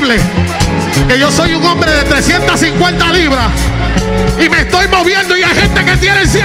posible que yo soy un hombre de 350 libras y me estoy moviendo y hay gente que tiene 100